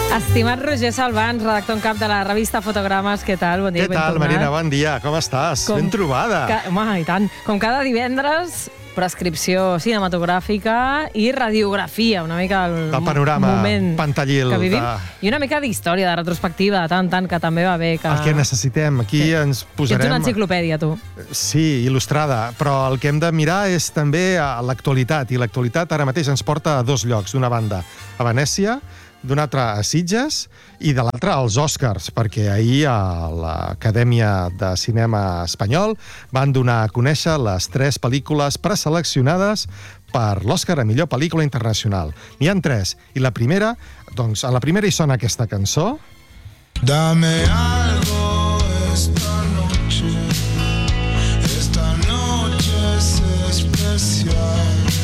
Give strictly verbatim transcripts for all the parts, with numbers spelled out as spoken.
Estimat Roger Salvans, redactor en cap de la revista Fotogrames, què tal? Bon dia, Què tal, Marina? Bon dia, com estàs? Com... Ben trobada. Ca... Home, i tant. Com cada divendres, prescripció cinematogràfica i radiografia, una mica el, el panorama moment pantallil que vivim. de... I una mica d'història, de retrospectiva, de tant, tant, que també va bé. Que... El que necessitem. Aquí sí. ens posarem... Ets una enciclopèdia, tu. Sí, il·lustrada, però el que hem de mirar és també l'actualitat, i l'actualitat ara mateix ens porta a dos llocs. D'una banda, a Venècia, d'una altra a Sitges i de l'altra als Oscars, perquè ahir a l'Acadèmia de Cinema Espanyol van donar a conèixer les tres pel·lícules preseleccionades per l'Oscar a millor pel·lícula internacional. N'hi ha tres, i la primera, doncs, a la primera hi sona aquesta cançó. Dame algo esta noche, esta noche es especial.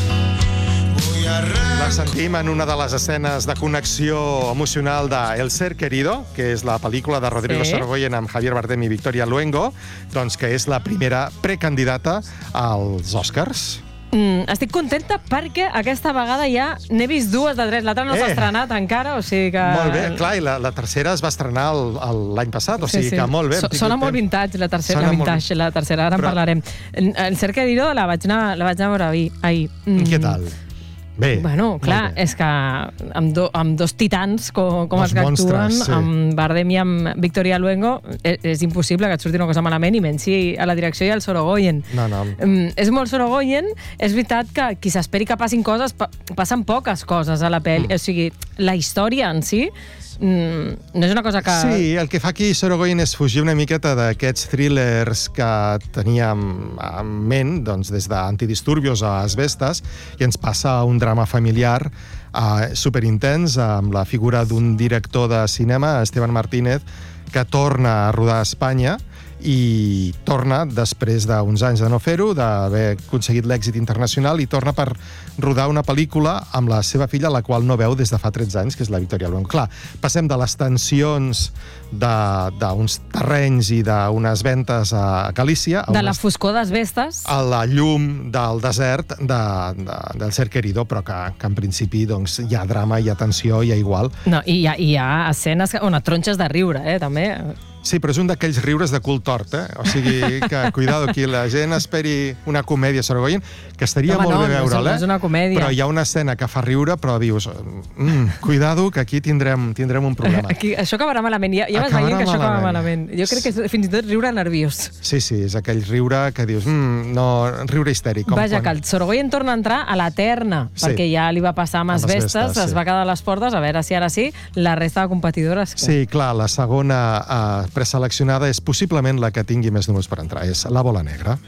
La sentim en una de les escenes de connexió emocional de El ser querido, que és la pel·lícula de Rodrigo sí. Sorogoyen amb Javier Bardem i Victoria Luengo, doncs que és la primera precandidata als Oscars. Mm, estic contenta perquè aquesta vegada ja n'he vist dues de tres. L'altra no s'ha Eh. estrenat encara, o sigui que... Molt bé, clar, i la, la tercera es va estrenar el- el- l'any passat, o sigui Sí, sí. que molt bé. So, sona molt vintage, la tercera, Sona la vintage, molt... la tercera, ara Però- en parlarem. El, el Ser querido la vaig anar, la vaig anar a veure ahir. ahir. Mm. Què tal? Bé. Bueno, clar, és que amb, do, amb dos titans com, com Dos els que monstres, actuen, sí. amb Bardem i amb Victoria Luengo, és, és impossible que et surti una cosa malament, i menys si a la direcció hi ha el Sorogoyen. No, no. Mm, és molt Sorogoyen. És veritat que qui s'esperi que passin coses, pa, passen poques coses a la pel·li. Mm. O sigui, la història en si mm, no és una cosa que... Sí, el que fa aquí Sorogoyen és fugir una miqueta d'aquests thrillers que teníem en ment, doncs, des d'Antidisturbios a Asbestes, i ens passa a un drama familiar eh, superintens, amb la figura d'un director de cinema, Esteban Martínez, que torna a rodar a Espanya, i torna després d'uns anys de no fer-ho, d'haver aconseguit l'èxit internacional, i torna per rodar una pel·lícula amb la seva filla, la qual no veu des de fa tretze anys, que és la Victoria Luengo. Clar, passem de les tensions d'uns terrenys i d'unes ventes a Galícia a De la unes, foscor d'Asbestes. a la llum del desert de, de, del Ser querido, però que, que en principi doncs, hi ha drama, hi ha tensió, hi ha igual. No, i hi ha, hi ha escenes que- on et tronxes de riure, eh, també. Sí, però és un d'aquells riures de cul tort, eh? O sigui, que cuidado, aquí la gent esperi una comèdia Sorogoyen, que estaria Home, molt no, bé no és- veure-la, no és una comèdia. però hi ha una escena que fa riure, però dius, mm, cuidado, que aquí tindrem, tindrem un problema. Aquí, això acabarà malament. Ja, ja vas Acabarà veient que això acaba malament. malament. Jo crec que és fins i tot riure nerviós. Sí, sí, és aquell riure que dius, mm, no, riure histèric. Com Vaja, que quan... el Sorogoyen torna a entrar a l'Eterna, Sí. perquè ja li va passar amb Amb Asbestes, Asbestes, es sí. va quedar a les portes, a veure si ara sí, la resta de competidores... Que... Sí, clar, la segona uh, preseleccionada és possiblement la que tingui més números per entrar, és La bola negra.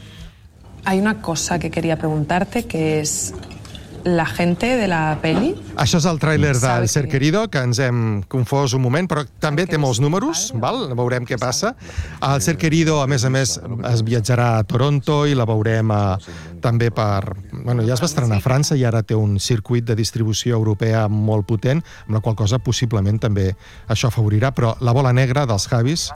Hay una cosa que quería preguntarte, que es la gente de la peli. Això és el tràiler del Sabe Ser que- querido, que ens hem confós un moment, però també té molts números, val? Veurem què passa. El Ser querido, a més a més, es viatjarà a Toronto i la veurem a, també per... Bueno, ja es va estrenar a França i ara té un circuit de distribució europea molt potent, amb la qual cosa possiblement també això afavorirà, però La bola negra dels Javis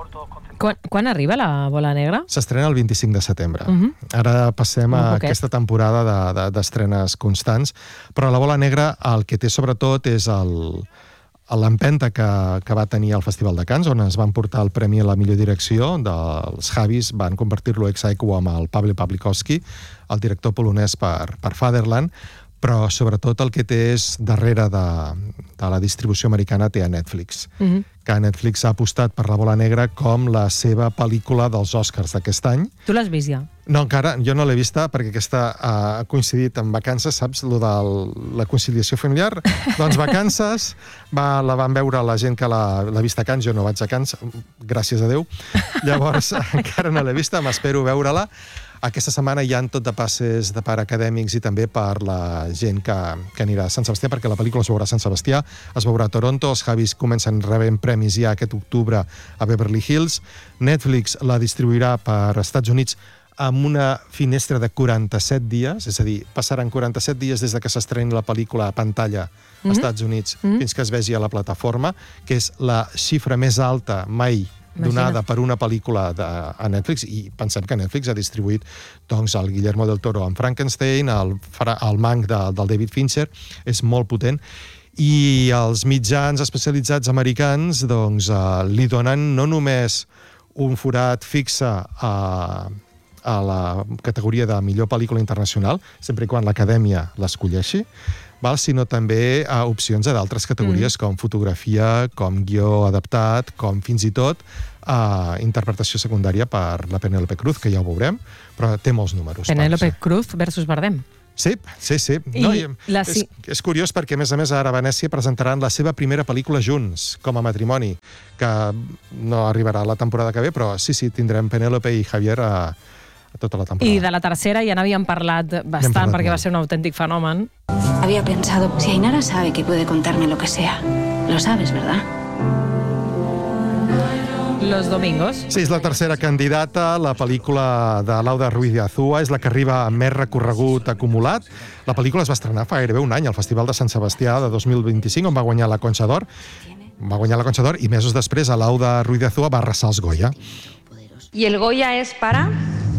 Quan, quan arriba la bola negra? s'estrena el vint-i-cinc de setembre. Uh -huh. Ara passem Molt a poquet. aquesta temporada de- de- d'estrenes constants, però La bola negra el que té sobretot és el l'empenta que, que va tenir al Festival de Cannes, on es van portar el Premi a la millor direcció dels Javis, van convertir-lo ex aequo amb el Pawel Pawlikowski, el director polonès per, per Fatherland, però sobretot el que té és darrere de, de la distribució americana té a Netflix, Uh -huh. que Netflix ha apostat per La bola negra com la seva pel·lícula dels Oscars d'aquest any. Tu l'has vist ja? No, encara, jo no l'he vista perquè aquesta ha coincidit amb vacances, saps, lo de la conciliació familiar? Doncs vacances, va, la van veure la gent que l'ha l'ha vist a Cannes, jo no vaig a Cannes, gràcies a Déu. Llavors, encara no l'he vista, m'espero veure-la. Aquesta setmana hi ha tot de passes de per acadèmics i també per la gent que, que anirà a Sant Sebastià, perquè la pel·lícula es veurà a Sant Sebastià, es veurà a Toronto, els Javis comencen rebent premis ja aquest octubre a Beverly Hills. Netflix la distribuirà per Estats Units amb una finestra de quaranta-set dies, és a dir, passaran quaranta-set dies des de que s'estreni la pel·lícula a pantalla als Mhm. Estats Units Mhm. fins que es vegi a la plataforma, que és la xifra més alta mai donada Imagina't. per una pel·lícula de, a Netflix, i pensem que Netflix ha distribuït doncs, el Guillermo del Toro amb Frankenstein, el, Fra- el Mank de, del David Fincher, és molt potent. i els mitjans especialitzats americans doncs, uh, li donen no només un forat fixe a, a la categoria de millor pel·lícula internacional, sempre i quan l'Acadèmia l'escolleixi, val? Sinó també a opcions a d'altres categories mm. com fotografia, com guió adaptat, com fins i tot a interpretació secundària per la Penélope Cruz, que ja ho veurem, però té molts números. Penélope Cruz versus Bardem. Sí, sí, sí. I no, i la... és, és curiós perquè, a més a més, ara a Venècia presentaran la seva primera pel·lícula junts, com a matrimoni, que no arribarà la temporada que ve, però sí, sí, tindrem Penélope i Javier a, a tota la temporada. I de la tercera ja n'havíem parlat bastant, parlat perquè molt. Va ser un autèntic fenomen. Había pensado, si Ainara sabe que puede contarme lo que sea, lo sabes, ¿verdad? Los Domingos. Sí, és la tercera candidata. La pel·lícula de Lauda Ruiz de Azúa és la que arriba amb més recorregut acumulat. La pel·lícula es va estrenar fa gairebé un any al Festival de Sant Sebastià de dos mil vint-i-cinc, on va guanyar la Concha d'Or. Va guanyar la Concha d'Or i mesos després a Lauda Ruiz de Azúa va arrasar els Goya. ¿Y el Goya es para?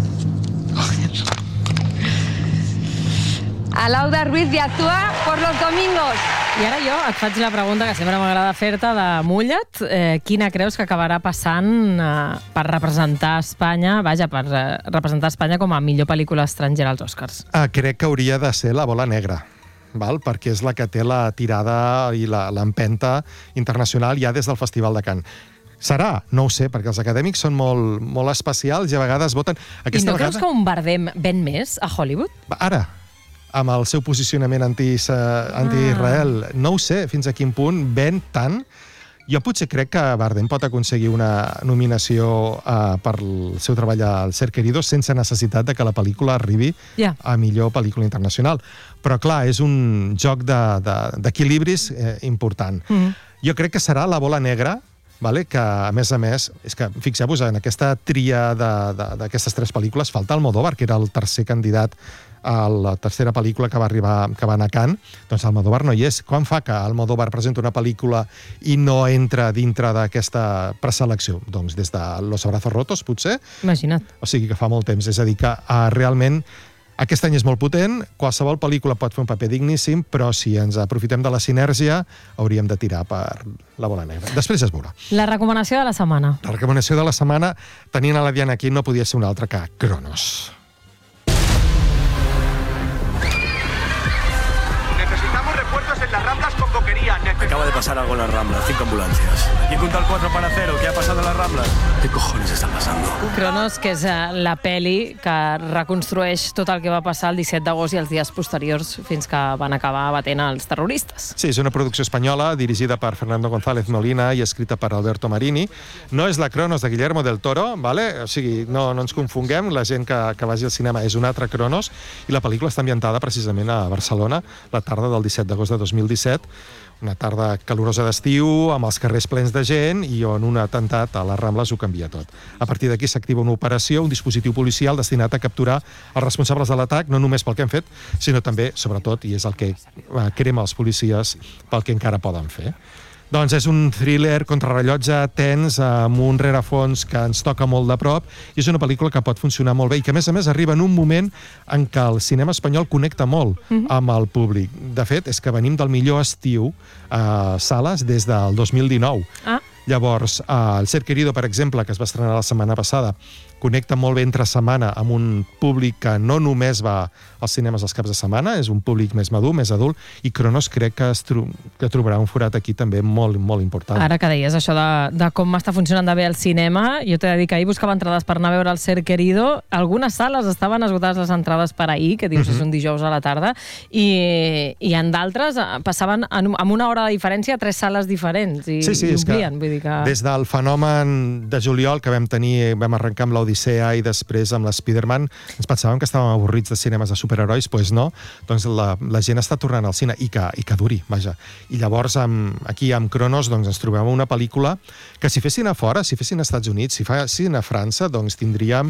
A Lauda Ruiz de Azúa por Los Domingos. I ara jo et faig la pregunta que sempre m'agrada fer-te de mulla't. Eh, quina creus que acabarà passant eh, per representar Espanya, vaja, per eh, representar Espanya com a millor pel·lícula estrangera als Oscars? Ah, crec que hauria de ser La bola negra, val? Perquè és la que té la tirada i l'empenta internacional ja des del Festival de Cannes. Serà? No ho sé, perquè els acadèmics són molt, molt especials i a vegades voten... Aquesta I no vegada... creus que un Bardem ven més a Hollywood? Ara, amb el seu posicionament anti, anti-Israel, ah. no ho sé fins a quin punt ven tant. Jo potser crec que Bardem pot aconseguir una nominació uh, per el seu treball al Ser Querido sense necessitat de que la pel·lícula arribi yeah. a millor pel·lícula internacional. Però clar, és un joc d'equilibris de, de, eh, important. Mm. Jo crec que serà La bola negra, vale? Que, a més a més, és que fixeu-vos, en aquesta tria d'aquestes tres pel·lícules falta Almodóvar, que era el tercer candidat a la tercera pel·lícula que va arribar, que va anar a Cannes. Doncs Almodóvar no hi és. Quan fa que Almodóvar presenta una pel·lícula i no entra dintre d'aquesta preselecció? Doncs des de Los Abrazos Rotos, potser? Imagina't. O sigui que fa molt temps. És a dir, que uh, realment aquest any és molt potent, qualsevol pel·lícula pot fer un paper digníssim, però si ens aprofitem de la sinergia, hauríem de tirar per La bola negra. Després es veurà. La recomanació de la setmana. La recomanació de la setmana, tenint a la Diana aquí, no podia ser una altra que Cronos. Necesitamos refuerzos en las Ramblas con boquería. Necesitamos... Acaba de pasar algo en las Ramblas, cinco ambulancias. ¿Quién cuenta el cuatro para cero? ¿Qué ha pasado en las Ramblas? ¿Qué cojones está pasando? Cronos, que és la peli que reconstrueix tot el que va passar el disset d'agost i els dies posteriors fins que van acabar batent els terroristes. Sí, és una producció espanyola dirigida per Fernando González Molina i escrita per Alberto Marini. No és la Cronos de Guillermo del Toro, ¿vale? O sigui, no, no ens confonguem, la gent que, que vagi al cinema és un altre Cronos, i la pel·lícula està ambientada precisament a Barcelona, la tarda del disset d'agost de dos mil disset, una tarda calorosa d'estiu, amb els carrers plens de gent i on un atemptat a les Rambles ho canvia tot. A partir d'aquí s'activa una operació, un dispositiu policial destinat a capturar els responsables de l'atac, no només pel que han fet, sinó també, sobretot, i és el que crema els policies, pel que encara poden fer. Doncs és un thriller contrarrellotge tens amb un rerefons que ens toca molt de prop i és una pel·lícula que pot funcionar molt bé i que a més a més arriba en un moment en què el cinema espanyol connecta molt mm-hmm. amb el públic. De fet, és que venim del millor estiu a sales des del dos mil dinou. Ah. Llavors, El Ser Querido, per exemple, que es va estrenar la setmana passada, connecta molt bé entre setmana amb un públic que no només va als cinemes els caps de setmana, és un públic més madur, més adult, i Cronos crec que, es tro que trobarà un forat aquí també molt, molt important. Ara que deies això de, de com està funcionant de bé el cinema, jo t'he de dir que ahir buscava entrades per anar a veure El Ser Querido. Algunes sales estaven esgotades les entrades per ahir, que dius, uh-huh. és un dijous a la tarda, i, i en d'altres passaven en, amb una hora de diferència a tres sales diferents, i, sí, sí, i omplien. Vull dir que... Des del fenomen de juliol que vam tenir, vam arrencar amb l'Odissea i després amb l'Spiderman, ens pensàvem que estàvem avorrits de cinemes de superherois, doncs pues no, doncs la, la gent està tornant al cine i que, i que duri, vaja. I llavors amb, aquí amb Cronos doncs, ens trobem una pel·lícula que si fessin a fora, si fessin als Estats Units, si fessin a França, doncs tindríem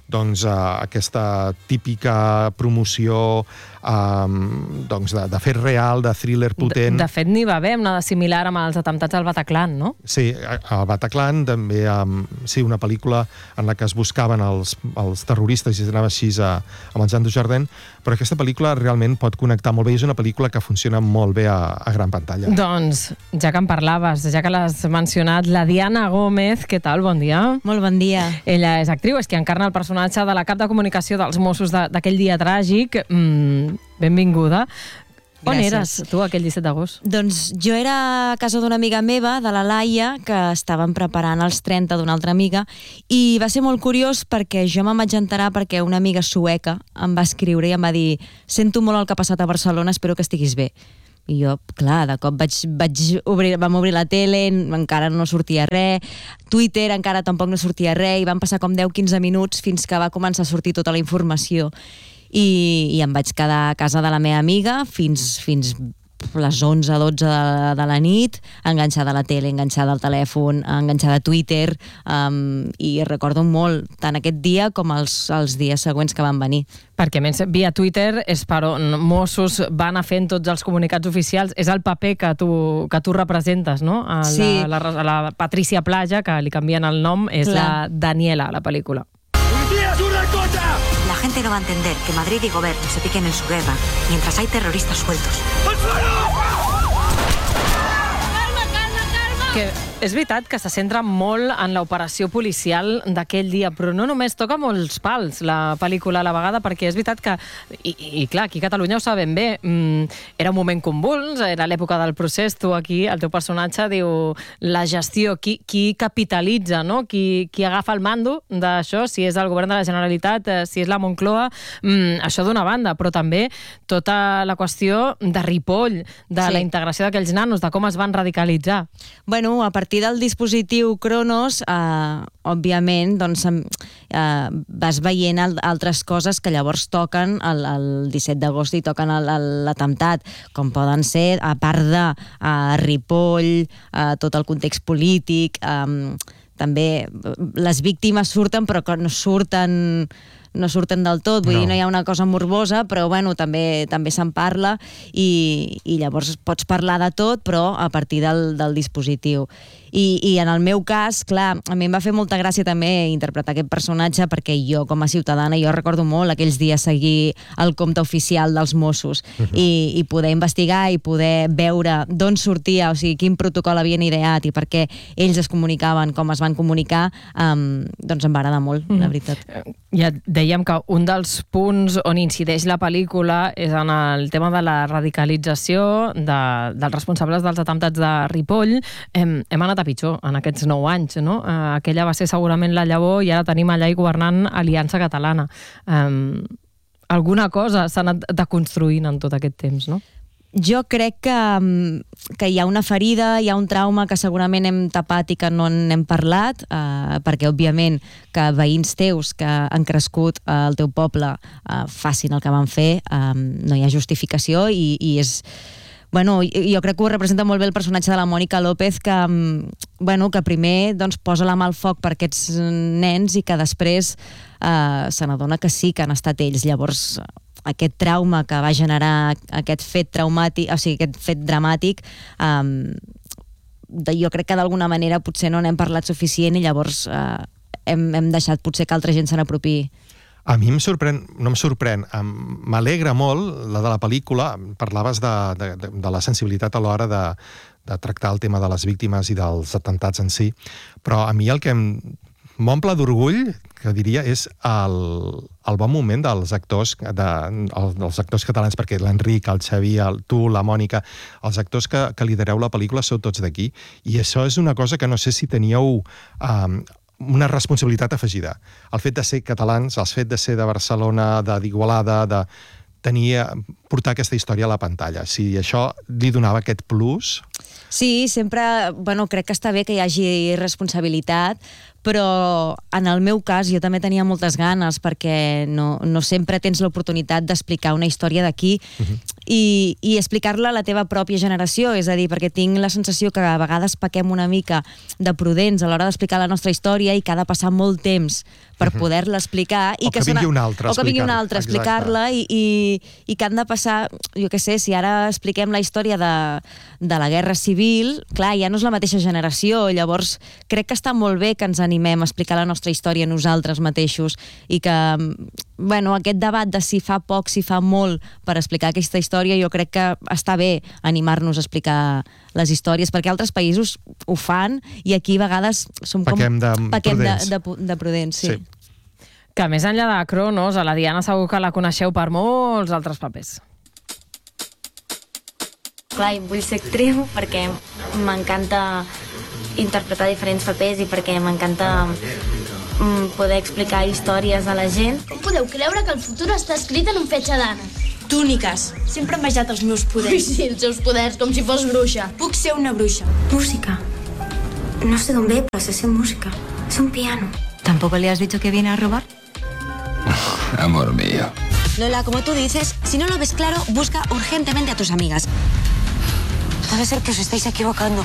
doncs, uh, aquesta típica promoció um, doncs de, de fet real, de thriller potent. De, de fet, n'hi va haver una de similar amb els atemptats al Bataclan, no? Sí, al Bataclan també um, sí, una pel·lícula en la que es buscaven els, els terroristes i s'anava així a, amb el Jean Dujardin, però aquesta pel·lícula realment pot connectar molt bé i és una pel·lícula que funciona molt bé a, a gran pantalla. Doncs, ja que en parlaves, ja que l'has mencionat, la Diana Gómez, què tal? Bon dia. Molt bon dia. Ella és actriu, és qui encarna el personatge de la cap de comunicació dels Mossos d'aquell dia tràgic. Mm, benvinguda. On Gràcies. eres tu aquell disset d'agost? Doncs jo era a casa d'una amiga meva, de la Laia, que estaven preparant els trenta d'una altra amiga, i va ser molt curiós perquè jo me'n vaig enterar perquè una amiga sueca em va escriure i em va dir: sento molt el que ha passat a Barcelona, espero que estiguis bé. I jo, clar, de cop vaig, vaig obrir, vam obrir la tele, encara no sortia res, Twitter encara tampoc no sortia res, i van passar com deu quinze minuts fins que va començar a sortir tota la informació. I, i em vaig quedar a casa de la meva amiga fins, fins les onze dotze de, de la nit, enganxada a la tele, enganxada al telèfon, enganxada a Twitter, um, i recordo molt tant aquest dia com els, els dies següents que van venir. Perquè, més, via Twitter és per on Mossos van a fent tots els comunicats oficials. És el paper que tu, que tu representes, no? A la, Sí. la, la, la Patricia Plaja, que li canvien el nom, és Clar. la Daniela, a la pel·lícula. La gente no va a entender que Madrid y gobierno se piquen en su guerra mientras hay terroristas sueltos. Que és veritat que se centra molt en l'operació policial d'aquell dia, però no només toca molts pals la pel·lícula a la vegada, perquè és veritat que, i, i clar, aquí a Catalunya ho sabem bé, mm, era un moment convuls, era l'època del procés, tu aquí, el teu personatge diu la gestió, qui, qui capitalitza, no? Qui, qui agafa el mando d'això, si és el govern de la Generalitat, eh, si és la Moncloa, mm, això d'una banda, però també tota la qüestió de Ripoll, de Sí. la integració d'aquells nanos, de com es van radicalitzar. Bueno, a partir del dispositiu Cronos, eh, òbviament, doncs, eh, vas veient al, altres coses que llavors toquen el, el disset d'agost i toquen l'atemptat, com poden ser, a part de eh, Ripoll, eh, tot el context polític, eh, també les víctimes surten, però que no surten... no surten del tot, vull No. dir, no hi ha una cosa morbosa, però bueno, també també se'n parla i, i llavors pots parlar de tot, però a partir del, del dispositiu. I, I en el meu cas, clar, a mi em va fer molta gràcia també interpretar aquest personatge perquè jo, com a ciutadana, jo recordo molt aquells dies seguir el compte oficial dels Mossos uh-huh. i, i poder investigar i poder veure d'on sortia, o sigui, quin protocol havien ideat i per què ells es comunicaven, com es van comunicar, um, doncs em va agradar molt, uh-huh. la veritat. Ja dèiem que un dels punts on incideix la pel·lícula és en el tema de la radicalització de, dels responsables dels atemptats de Ripoll. Hem, hem anat a pitjor en aquests nou anys, no? Eh, aquella va ser segurament la llavor i ara tenim allà i governant Aliança Catalana. Eh, alguna cosa s'ha anat deconstruint en tot aquest temps, no? Jo crec que, que hi ha una ferida, hi ha un trauma que segurament hem tapat i que no n'hem parlat, eh, perquè, òbviament, que veïns teus que han crescut al teu poble eh, facin el que van fer, eh, no hi ha justificació i, i és... Bueno, jo crec que ho representa molt bé el personatge de la Mònica López, que, bueno, que primer doncs, posa la mà al foc per aquests nens i que després eh, se n'adona que sí que han estat ells. Llavors, aquest trauma que va generar aquest fet traumàtic, o sigui, aquest fet dramàtic, eh, jo crec que d'alguna manera potser no n'hem parlat suficient i llavors eh, hem, hem deixat potser que altra gent se n'apropiï. A mi em sorprèn, no em sorprèn, m'alegra molt la de la pel·lícula, parlaves de, de, de la sensibilitat a l'hora de, de tractar el tema de les víctimes i dels atemptats en si, però a mi el que m'omple d'orgull, que diria, és el, el bon moment dels actors, de, el, dels actors catalans, perquè l'Enric, el Xavi, el, tu, la Mònica, els actors que, que lidereu la pel·lícula sou tots d'aquí, i això és una cosa que no sé si teníeu... Um, una responsabilitat afegida. El fet de ser catalans, el fet de ser de Barcelona, d'Igualada, de tenir, portar aquesta història a la pantalla. Si això li donava aquest plus... Sí, sempre, bueno, crec que està bé que hi hagi responsabilitat, però en el meu cas jo també tenia moltes ganes perquè no, no sempre tens l'oportunitat d'explicar una història d'aquí uh-huh. i, i explicar-la a la teva pròpia generació, és a dir, perquè tinc la sensació que a vegades pequem una mica de prudents a l'hora d'explicar la nostra història i que ha de passar molt temps per Mhm. poder-la explicar. I O que vingui un altre a O que vingui un explicar-la. altre a Exacte. explicar-la i, i, i que han de passar, jo què sé, si ara expliquem la història de, de la Guerra Civil, clar, ja no és la mateixa generació, llavors crec que està molt bé que ens animem a explicar la nostra història nosaltres mateixos i que, bueno, aquest debat de si fa poc, si fa molt per explicar aquesta història, jo crec que està bé animar-nos a explicar les històries, perquè altres països ho fan i aquí a vegades som com... Pequem de pequem prudents. de, de, de prudents, sí. Sí. Que més enllà de Cronos, a la Diana segur que la coneixeu per molts altres papers. Clar, i vull ser actriu perquè m'encanta interpretar diferents papers i perquè m'encanta mm, poder explicar històries a la gent. Com podeu creure que el futur està escrit en un fetge d'ànec? Túniques. Sempre he envejat els meus poders. Ui, sí, els seus poders, com si fos bruixa. Puc ser una bruixa. Música. No sé dónde, pero sé hacer música. Es un piano. ¿Tampoco le has dicho que viene a robar? Amor mío. Lola, como tú dices, si no lo ves claro, busca urgentemente a tus amigas. Puede ser que os estéis equivocando.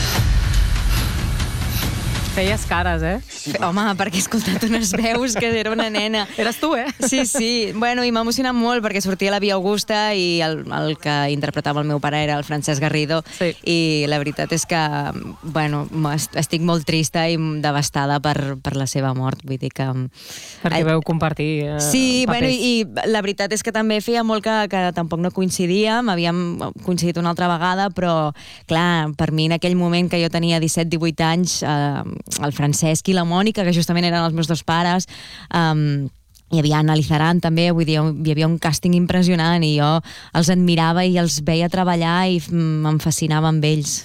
Feies cares, eh? Home, perquè he escoltat unes veus que era una nena. Eres tu, eh? Sí, sí. Bueno, i m'ha emocionat molt perquè sortia la Via Augusta i el, el que interpretava el meu pare era el Francesc Garrido. Sí. I la veritat és que, bueno, estic molt trista i devastada per, per la seva mort. Vull dir que... Perquè veu compartir eh, Sí, papers. bueno, i la veritat és que també feia molt que, que tampoc no coincidíem, havíem coincidit una altra vegada, però, clar, per mi en aquell moment que jo tenia disset divuit anys, eh, el Francesc i la Mònica, que justament eren els meus dos pares, um, hi havia Anna Lizaran també, vull dir, hi havia un càsting impressionant i jo els admirava i els veia treballar i em fascinava amb ells.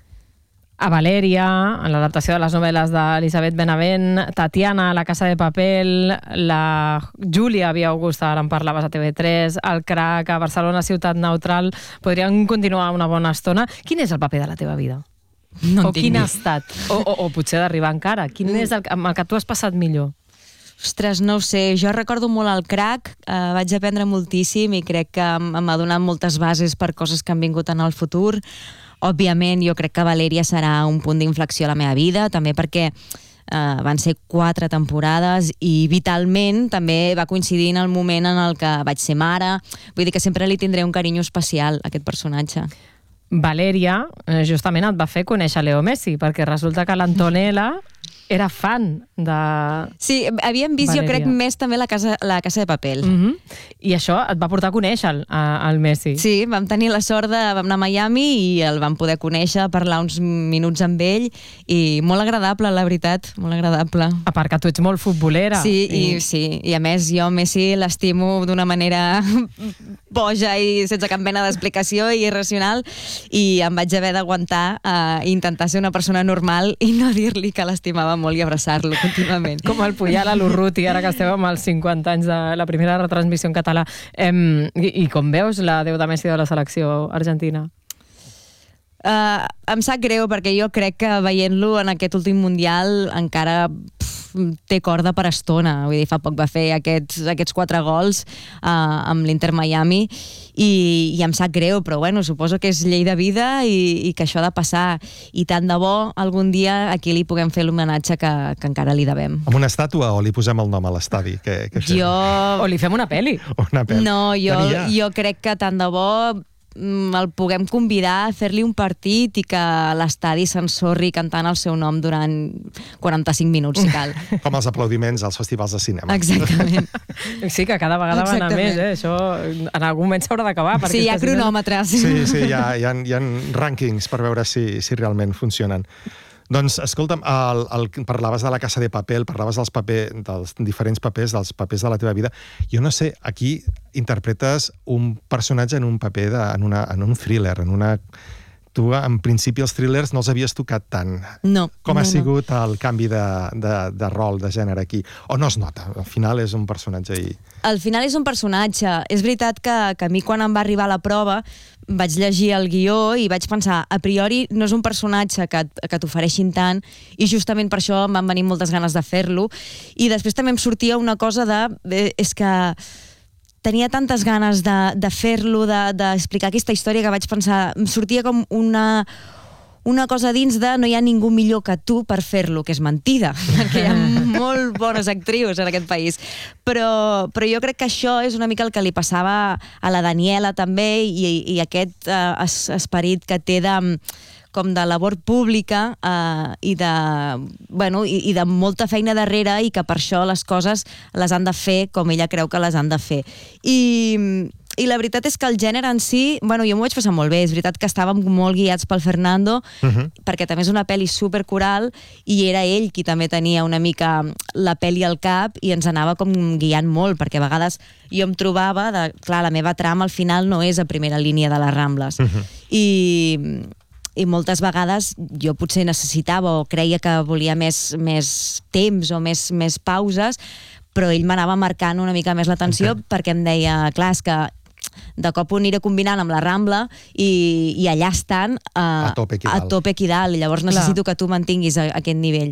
A Valèria, en l'adaptació de les novel·les d'Elisabet Benavent, Tatiana, La casa de papel, la Júlia Via Augusta, ara en parlaves a T V tres, el Crac, a Barcelona, Ciutat Neutral, podríem continuar una bona estona. Quin és el paper de la teva vida? No o quin ha estat? O, o, o potser d'arribar encara. Quin mm. és el, amb el que tu has passat millor? Ostres, no ho sé. Jo recordo molt el Crac, eh, vaig aprendre moltíssim i crec que m'ha donat moltes bases per coses que han vingut en el futur. Òbviament, jo crec que Valèria serà un punt d'inflexió a la meva vida, també perquè Uh, van ser quatre temporades i vitalment també va coincidir en el moment en el que vaig ser mare. Vull dir que sempre li tindré un carinyo especial a aquest personatge. Valèria, eh, justament et va fer conèixer Leo Messi, perquè resulta que l'Antonella era fan de... Sí, havíem vist, Valèria. jo crec, més també la casa, la casa de papel. Mm -hmm. I això et va portar a conèixer al Messi. Sí, vam tenir la sort de... Vam anar a Miami i el vam poder conèixer, parlar uns minuts amb ell i molt agradable, la veritat, molt agradable. A part que tu ets molt futbolera. Sí, i, i sí, i a més jo Messi l'estimo d'una manera boja i sense cap mena d'explicació i irracional i em vaig haver d'aguantar a uh, intentar ser una persona normal i no dir-li que l'estimava molt i abraçar-lo contínuament. Com el Puyal a l'Urruti, ara que estem amb els cinquanta anys de la primera retransmissió en català. Em, i, I com veus la Déu de Messi de la selecció argentina? Uh, em sap greu perquè jo crec que veient-lo en aquest últim Mundial encara pff, té corda per estona. Vull dir, fa poc va fer aquests, aquests quatre gols uh, amb l'Inter Miami i, i em sap greu, però bueno, suposo que és llei de vida i, i que això ha de passar. I tant de bo algun dia aquí li puguem fer l'homenatge que, que encara li devem. Amb una estàtua o li posem el nom a l'estadi? Que, que fem? Jo... O li fem una pel·li. O una pel·li. No, jo, Tenia. jo crec que tant de bo el puguem convidar a fer-li un partit i que l'estadi s'ensorri cantant el seu nom durant quaranta-cinc minuts, si cal. Com els aplaudiments als festivals de cinema. Exactament. Sí, que cada vegada van a més, eh? Això en algun moment s'haurà d'acabar. Sí, hi ha cronòmetres. Sí, sí, hi ha, hi ha, hi ha rànquings per veure si, si realment funcionen. Doncs, escolta'm, el, el, parlaves de La casa de papel, parlaves dels, paper, dels diferents papers, dels papers de la teva vida. Jo no sé, aquí interpretes un personatge en un paper, de, en, una, en un thriller, en una... Tu, en principi, els thrillers no els havies tocat tant. No. Com no, ha sigut no. el canvi de, de, de rol, de gènere aquí? O no es nota? Al final és un personatge i... Al final és un personatge. És veritat que, que a mi quan em va arribar la prova vaig llegir el guió i vaig pensar, a priori no és un personatge que, que t'ofereixin tant i justament per això em van venir moltes ganes de fer-lo. I després també em sortia una cosa de... Eh, és que tenia tantes ganes de, de fer-lo, d'explicar de, aquesta història, que vaig pensar, em sortia com una... una cosa dins de no hi ha ningú millor que tu per fer-lo, que és mentida, perquè hi ha molt bones actrius en aquest país. Però, però jo crec que això és una mica el que li passava a la Daniela també, i, i aquest uh, es, esperit que té de com de labor pública uh, i, de, bueno, i, i de molta feina darrere, i que per això les coses les han de fer com ella creu que les han de fer. I... I la veritat és que el gènere en si, bueno, jo m'ho vaig passar molt bé, és veritat que estàvem molt guiats pel Fernando, uh-huh. perquè també és una pel·li supercoral, i era ell qui també tenia una mica la pel·li al cap, i ens anava com guiant molt, perquè a vegades jo em trobava, de, clar, la meva trama al final no és a primera línia de les Rambles, uh-huh. i... i moltes vegades jo potser necessitava o creia que volia més, més temps o més, més pauses, però ell m'anava marcant una mica més l'atenció, okay. perquè em deia, clar, és que de cop ho aniré combinant amb la Rambla i, i allà estan uh, a tope aquí dalt. A tope aquí dalt. Llavors necessito Clar. que tu mantinguis a, a aquest nivell.